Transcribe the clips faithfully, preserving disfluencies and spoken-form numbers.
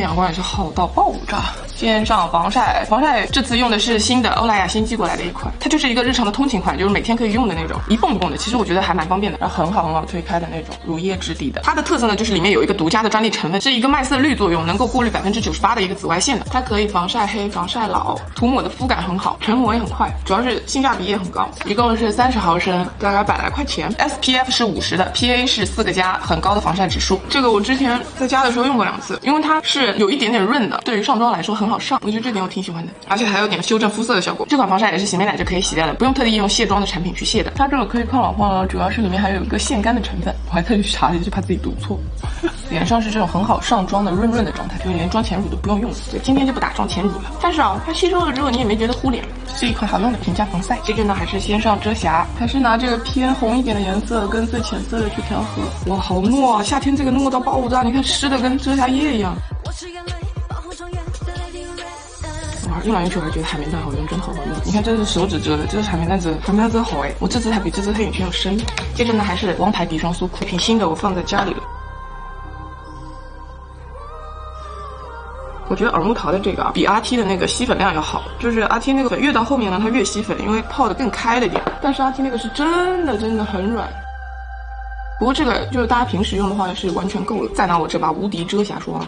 阳光也是好到爆炸。先上防晒，防晒这次用的是新的欧莱雅新寄过来的一款，它就是一个日常的通勤款，就是每天可以用的那种，一泵一泵的，其实我觉得还蛮方便的，然后很好很好推开的那种乳液质地的。它的特色呢，就是里面有一个独家的专利成分，是一个麦色氯作用，能够过滤百分之九十八的一个紫外线的，它可以防晒黑、防晒老，涂抹的肤感很好，成膜也很快，主要是性价比也很高，一共是三十毫升，大概百来块钱。S P F 是五十的 ，P A 是四个加，很高的防晒指数。这个我之前在家的时候用过两次，因为它是有一点点润的，对于上妆来说很好上，我觉得这点我挺喜欢的，而且还有点修正肤色的效果。这款防晒也是洗面奶就可以洗掉的，不用特地用卸妆的产品去卸的。它这个可以抗老化呢，主要是里面还有一个腺苷的成分，我还特地去查了一下，就怕自己读错。脸上是这种很好上妆的润润的状态，就是连妆前乳都不用用。对，今天就不打妆前乳了。但是啊，它吸收了之后你也没觉得糊脸，是一款好用的平价防晒。接着呢，还是先上遮瑕，还是拿这个偏红一点的颜色跟最浅色的去调和。哇，好糯啊！夏天这个糯到爆炸，你看湿的跟遮瑕液一样。哇，用来用去我还觉得海绵蛋好用，真的好好用。你看这是手指遮的，这是海绵蛋遮的，海绵蛋遮好哎，我这支还比这支黑眼圈要深。接着呢，还是王牌底霜酥，挺新的，我放在家里了。我觉得耳木桃的这个啊，比阿 T 的那个吸粉量要好，就是阿 T 那个粉越到后面呢，它越吸粉，因为泡的更开了点。但是阿 T 那个是真的真的很软。不过这个就是大家平时用的话是完全够了。再拿我这把无敌遮瑕霜，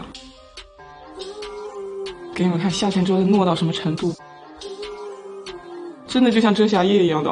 给你们看夏天之后的糯到什么程度，真的就像遮瑕液一样的。